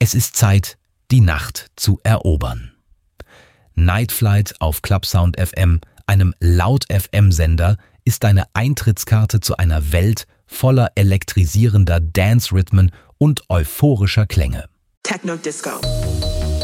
Es ist Zeit, die Nacht zu erobern. Night Flight auf Clubsound FM, einem Laut-FM-Sender, ist deine Eintrittskarte zu einer Welt voller elektrisierender Dance-Rhythmen und euphorischer Klänge. Techno Disco.